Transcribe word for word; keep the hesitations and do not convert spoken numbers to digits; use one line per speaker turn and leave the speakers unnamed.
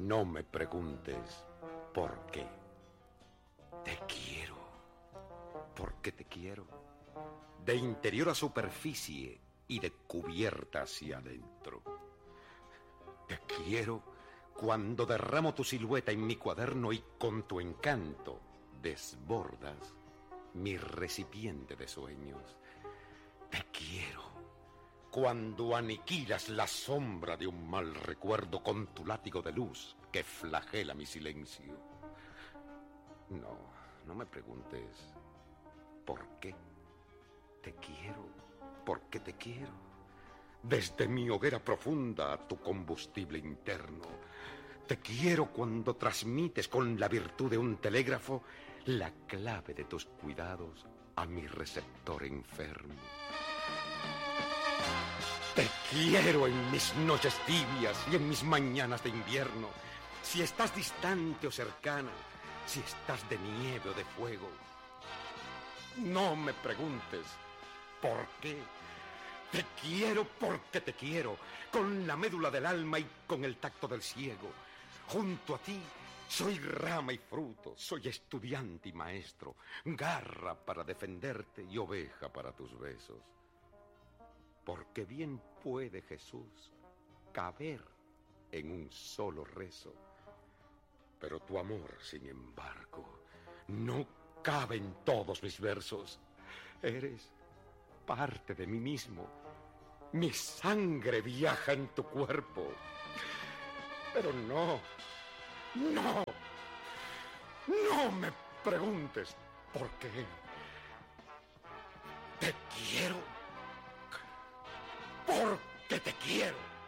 No me preguntes por qué. Te quiero. ¿Por qué te quiero? De interior a superficie y de cubierta hacia adentro. Te quiero cuando derramo tu silueta en mi cuaderno y con tu encanto desbordas mi recipiente de sueños. Te quiero cuando aniquilas la sombra de un mal recuerdo con tu látigo de luz que flagela mi silencio. No, no me preguntes por qué. Te quiero porque te quiero. Desde mi hoguera profunda a tu combustible interno. Te quiero cuando transmites con la virtud de un telégrafo la clave de tus cuidados a mi receptor enfermo. Te quiero en mis noches tibias y en mis mañanas de invierno. Si estás distante o cercana, si estás de nieve o de fuego. No me preguntes por qué. Te quiero porque te quiero, con la médula del alma y con el tacto del ciego. Junto a ti soy rama y fruto, soy estudiante y maestro, garra para defenderte y oveja para tus besos. Porque bien puede Jesús caber en un solo rezo. Pero tu amor, sin embargo, no cabe en todos mis versos. Eres parte de mí mismo. Mi sangre viaja en tu cuerpo. Pero no, no, no me preguntes por qué. Te quiero porque te quiero.